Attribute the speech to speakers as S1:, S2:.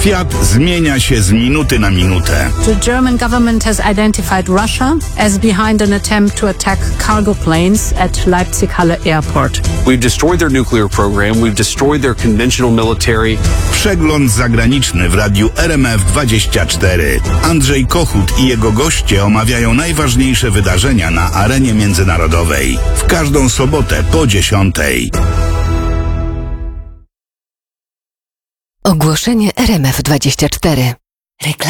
S1: Świat zmienia się z minuty na minutę.
S2: The German government has identified Russia as behind an attempt to attack cargo planes at Leipzig-Halle Airport.
S3: We've destroyed their nuclear program. We've destroyed their conventional military.
S1: Przegląd zagraniczny w radiu RMF24. Andrzej Kochut i jego goście omawiają najważniejsze wydarzenia na arenie międzynarodowej. W każdą sobotę po 10:00.
S4: Ogłoszenie RMF24.